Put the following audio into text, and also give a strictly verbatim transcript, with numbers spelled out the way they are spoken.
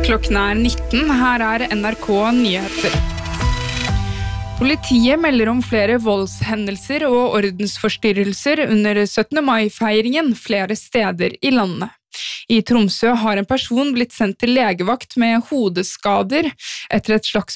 Klokken er nitten, her er N R K Nyheter. Politiet melder om flere voldshendelser og ordensforstyrrelser under syttende mai-feiringen flere steder i landet. I Tromsø har en person blitt sendt til legevakt med hodeskader etter et slags